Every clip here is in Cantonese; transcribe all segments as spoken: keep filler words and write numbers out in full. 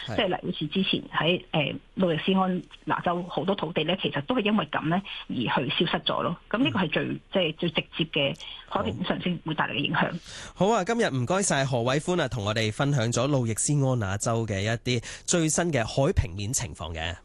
即係例如好似之前喺誒路易斯安那州好多土地咧，其實都係因為咁咧而去消失咗咯。咁呢個係最即係最直接嘅海平面上升會帶嚟嘅影響。 好啊，今日唔該晒何偉歡啊，同我哋分享咗路易斯安那州嘅一啲最新嘅海平面情況嘅。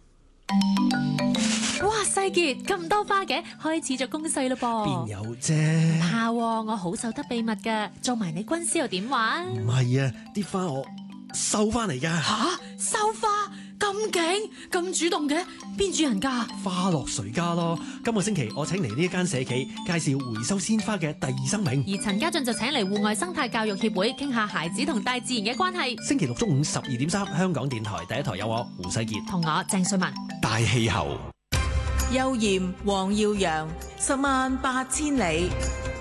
哇，世傑咁多花嘅，開始咗攻勢咯噃。 邊有啫？ 唔怕，我好守得秘密噶，做埋你軍師又點玩？ 唔係啊，啲花我收翻嚟噶。 吓，收花咁勁咁主動嘅，邊主人家？ 花落誰家咯。今個星期我請嚟呢一間社企介紹回收鮮花嘅第二生命， 而陳家俊就請嚟戶外生態教育協會傾下孩子同大自然嘅關係。 星期六中午十二點三，香港電台第一台有我胡世傑同我鄭瑞文。 大氣候。 邱賢、黃耀揚，十萬八千里。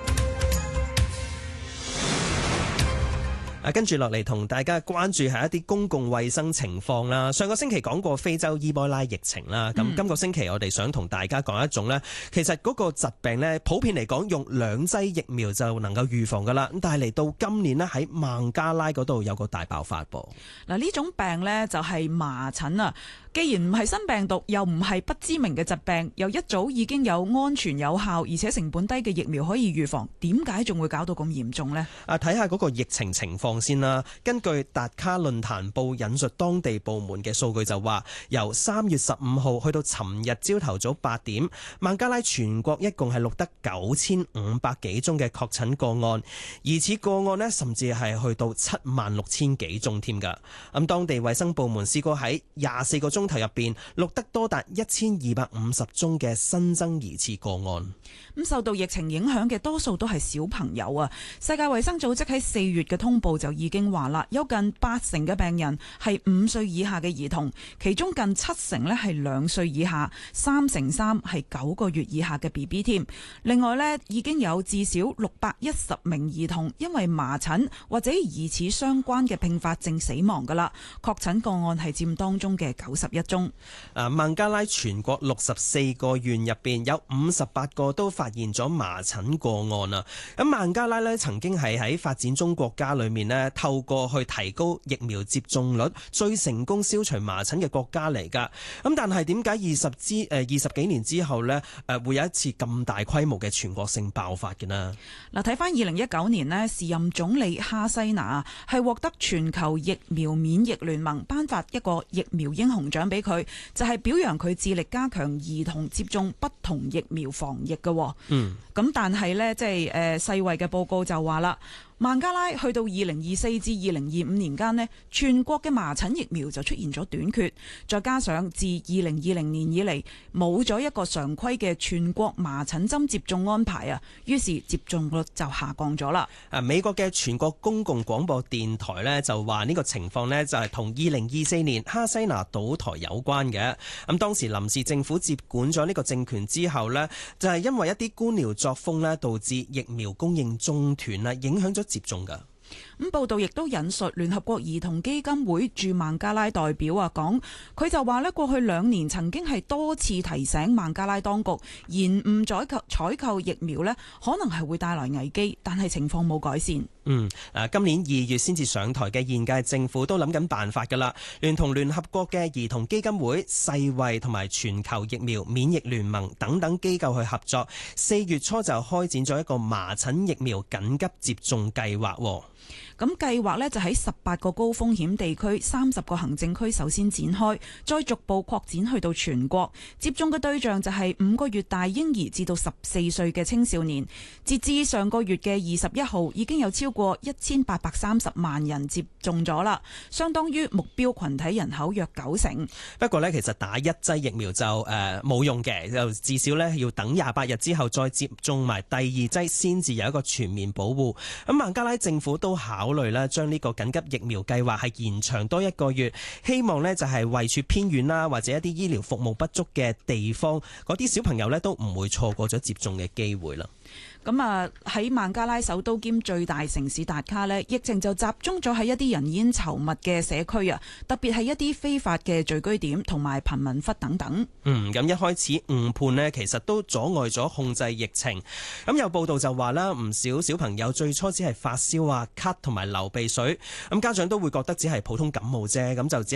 啊，跟住落嚟同大家關注係一啲公共衛生情況啦。上個星期講過非洲伊波拉疫情啦，咁、嗯、今個星期我哋想同大家講一種呢，其實嗰個疾病呢，普遍嚟講用兩劑疫苗就能夠預防噶啦。咁但係嚟到今年呢，喺孟加拉嗰度有個大爆發噃。 嗱，呢種病呢，就係麻疹啊。既然唔係新病毒，又唔係不知名嘅疾病，又一早已經有安全有效而且成本低嘅疫苗可以預防，點解仲會搞到咁嚴重呢？ 啊，睇下嗰個疫情情況先啦。根據達卡論壇報引述當地部門嘅數據就話，由三月十五號去到尋日朝頭早八點，孟加拉全國一共係錄得九千五百幾宗嘅確診個案，疑似個案呢，甚至係去到七萬六千幾宗添㗎。咁當地衛生部門試過喺廿四個鐘頭入邊錄得多達一千二百五十宗嘅新增疑似個案。 咁受到疫情影響嘅多數都係小朋友啊。世界衛生組織喺四月嘅通報就已經話啦，有近八成嘅病人係五歲以下嘅兒童，其中近七成呢係兩歲以下，三成三係九個月以下嘅 B B 添。另外呢，已經有至少六百一十名兒童因為麻疹或者疑似相關嘅併發症死亡噶啦，確診個案係佔當中嘅九十一宗。 啊，孟加拉全國六十四個縣入邊有五十八個都發現咗麻疹個案啊。咁孟加拉呢曾經係喺發展中國家裏面呢，透過去提高疫苗接種率最成功消除麻疹嘅國家嚟噶。咁但係點解二十之誒二十幾年之後呢，誒會有一次咁大規模嘅全國性爆發嘅呢？ 嗱，睇翻二零一九年呢，時任總理哈西娜係獲得全球疫苗免疫聯盟頒發一個疫苗英雄獎俾佢，就係、是、表揚佢致力加強兒童接種不同疫苗防疫嘅。 嗯， 咁但係呢，即係誒世衛嘅報告就話啦，孟加拉去到二零二四至二零二五年間呢，全國嘅麻疹疫苗就出現咗短缺，再加上自二零二零年以嚟冇咗一個常規嘅全國麻疹針接種安排啊，於是接種率就下降咗啦。 啊，美國嘅全國公共廣播電台呢就話呢個情況呢就係同二零二四年哈西娜倒台有關嘅。咁當時臨時政府接管咗呢個政權之後呢，就係因為一啲官僚作風呢，導致疫苗供應中斷啦，影響咗接種噶。 咁報道亦都引述聯合國兒童基金會駐孟加拉代表啊講，佢就話咧過去兩年曾經係多次提醒孟加拉當局延誤採購採購疫苗咧，可能係會帶來危機，但係情況冇改善。 嗯，嗱，今年二月先至上台嘅現屆政府都諗緊辦法噶啦，聯同聯合國嘅兒童基金會、世衛同埋全球疫苗免疫聯盟等等機構去合作，四月初就開展咗一個麻疹疫苗緊急接種計劃。 咁計劃呢就喺十八個高風險地區、三十個行政區首先展開，再逐步擴展去到全國。接種嘅對象就係五個月大嬰兒至到十四歲嘅青少年。截至上個月嘅二十一號，已經有超過一千八百三十萬人接種咗啦，相當於目標群體人口約九成。 不過呢，其實打一劑疫苗就誒冇、呃、用嘅，就至少呢要等廿八日之後再接種埋第二劑，先至有一個全面保護。咁孟加拉政府都考慮咧，將呢個緊急疫苗計劃係延長多一個月，希望呢就係位處偏遠啦，或者一啲醫療服務不足嘅地方，嗰啲小朋友呢都唔會錯過咗接種嘅機會啦。 咁啊喺孟加拉首都兼最大城市達卡呢，疫情就集中咗喺一啲人煙稠密嘅社區啊，特別係一啲非法嘅聚居點同埋貧民窟等等。 嗯，咁一開始誤判呢，其實都阻礙咗控制疫情。咁有報道就話啦，唔少小朋友最初只係發燒啊、咳同埋流鼻水，咁家長都會覺得只係普通感冒啫，咁就只